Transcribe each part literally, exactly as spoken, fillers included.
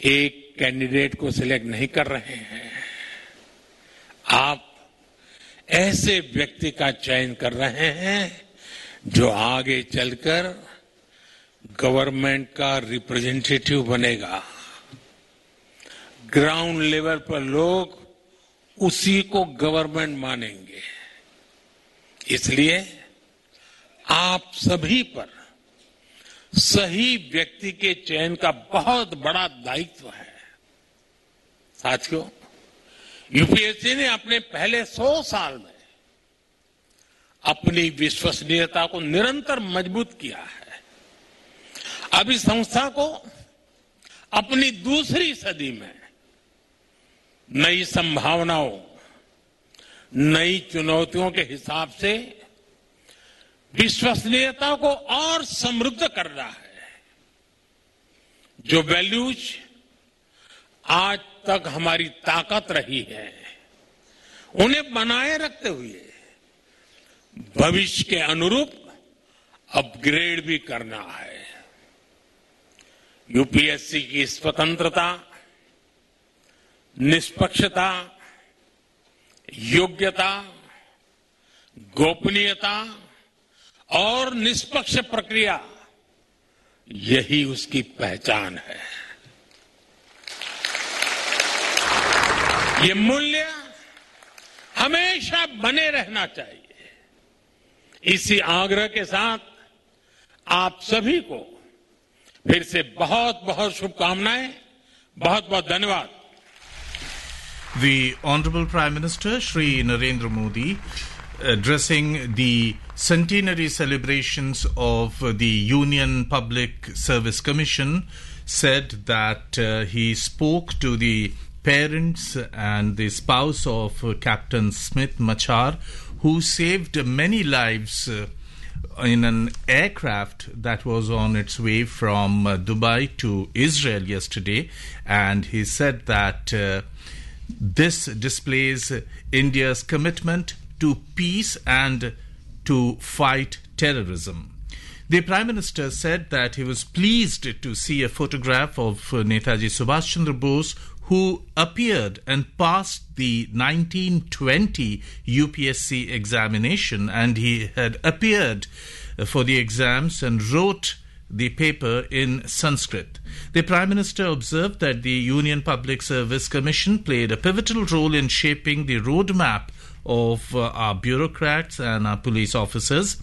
एक कैंडिडेट को सिलेक्ट नहीं कर रहे हैं, आप ऐसे व्यक्ति का चयन कर रहे हैं जो आगे चलकर गवर्नमेंट का रिप्रेजेंटेटिव बनेगा। ग्राउंड लेवल पर लोग उसी को गवर्नमेंट मानेंगे। इसलिए आप सभी पर सही व्यक्ति के चयन का बहुत बड़ा दायित्व है। साथियों, यूपीएससी ने अपने पहले सौ साल में अपनी विश्वसनीयता को निरंतर मजबूत किया है। अब इस संस्था को अपनी दूसरी सदी में नई संभावनाओं, नई चुनौतियों के हिसाब से विश्वसनीयता को और समृद्ध करना है। जो वैल्यूज आज तक हमारी ताकत रही है, उन्हें बनाए रखते हुए भविष्य के अनुरूप अपग्रेड भी करना है। यूपीएससी की स्वतंत्रता, निष्पक्षता, योग्यता, गोपनीयता और निष्पक्ष प्रक्रिया, यही उसकी पहचान है। ये मूल्य हमेशा बने रहना चाहिए। इसी आग्रह के साथ आप सभी को फिर से बहुत बहुत शुभकामनाएं, बहुत बहुत धन्यवाद। The Honorable Prime Minister Shri Narendra Modi, addressing the centenary celebrations of the Union Public Service Commission, said that uh, he spoke to the parents and the spouse of uh, Captain Smith Machar, who saved many lives uh, in an aircraft that was on its way from uh, Dubai to Israel yesterday. And he said that uh, this displays India's commitment to peace and to fight terrorism. The Prime Minister said that he was pleased to see a photograph of Netaji Subhash Chandra Bose, who appeared and passed the nineteen twenty U P S C examination, and he had appeared for the exams and wrote the paper in Sanskrit. The Prime Minister observed that the Union Public Service Commission played a pivotal role in shaping the roadmap of uh, our bureaucrats and our police officers.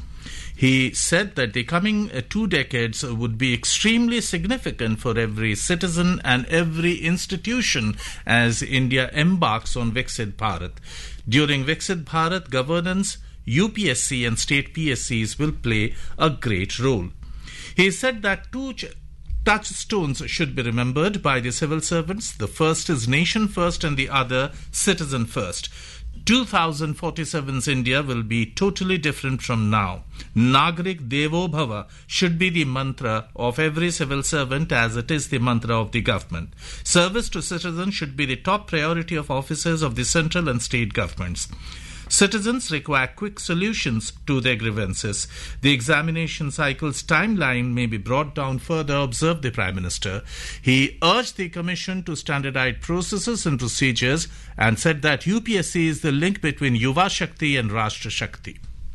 He said that the coming uh, two decades would be extremely significant for every citizen and every institution as India embarks on Viksit Bharat. During Viksit Bharat governance, U P S C and state P S Cs will play a great role. He said that two ch- touchstones should be remembered by the civil servants. The first is nation first and the other citizen first. twenty forty-seven's India will be totally different from now. Nagrik Devo Bhava should be the mantra of every civil servant as it is the mantra of the government. Service to citizens should be the top priority of officers of the central and state governments. Citizens require quick solutions to their grievances. The examination cycle's timeline may be brought down further, observed the Prime Minister. He urged the Commission to standardize processes and procedures and said that U P S C is the link between Yuva Shakti and Rashtra Shakti.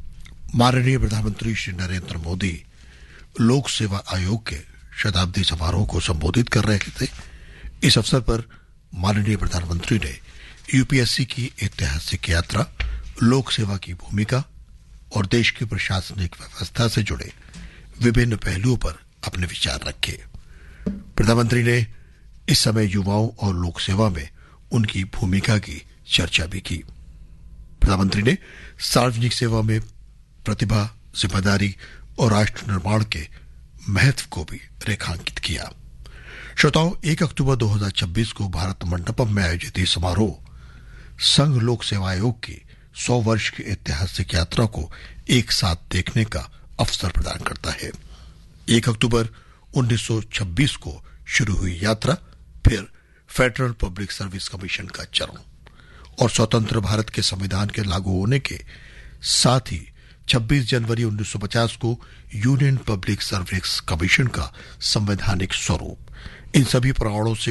माननीय प्रधानमंत्री श्री नरेंद्र मोदी लोक सेवा आयोग के शताब्दी समारोह को संबोधित कर रहे थे। इस अवसर पर माननीय प्रधानमंत्री ने यूपीएससी की ऐतिहासिक यात्रा, लोक सेवा की भूमिका और देश की प्रशासनिक व्यवस्था से जुड़े विभिन्न पहलुओं पर अपने विचार रखे। प्रधानमंत्री ने इस समय युवाओं और लोक सेवा में उनकी भूमिका की चर्चा भी की। प्रधानमंत्री ने सार्वजनिक सेवा में प्रतिभा, जिम्मेदारी और राष्ट्र निर्माण के महत्व को भी रेखांकित किया। श्रोताओं, एक अक्टूबर दो हज़ार छब्बीस को भारत मंडपम में आयोजित यह समारोह संघ लोक सेवा आयोग की सौ वर्ष की ऐतिहासिक यात्रा को एक साथ देखने का अवसर प्रदान करता है। एक अक्टूबर उन्नीस सौ छब्बीस को शुरू हुई यात्रा फिर फेडरल पब्लिक सर्विस कमीशन का चरण और स्वतंत्र भारत के संविधान के लागू होने के साथ ही छब्बीस जनवरी उन्नीस सौ पचास को यूनियन पब्लिक सर्विस कमीशन का संवैधानिक स्वरूप, इन सभी प्रमाणों से